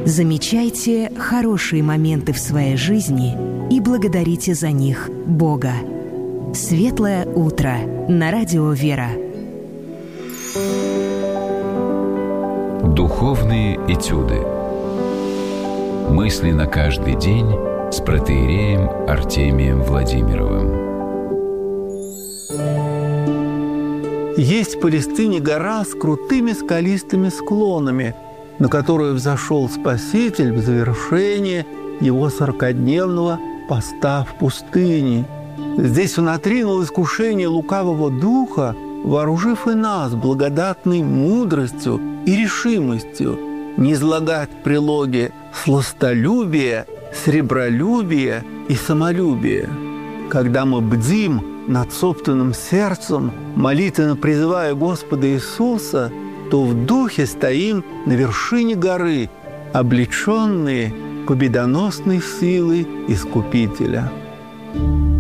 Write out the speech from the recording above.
Замечайте хорошие моменты в своей жизни и благодарите за них Бога. Светлое утро на радио «Вера». Духовные этюды. Мысли на каждый день с протоиереем Артемием Владимировым. Есть в Палестине гора с крутыми скалистыми склонами, на которую взошел Спаситель в завершение его 40-дневного поста в пустыне. Здесь он отринул искушение лукавого духа, вооружив и нас благодатной мудростью и решимостью не излагать в прилоге сластолюбие, сребролюбие и самолюбие. Когда мы бдим над собственным сердцем, молитвенно призывая Господа Иисуса, то в духе стоим на вершине горы, облеченные победоносной силой Искупителя.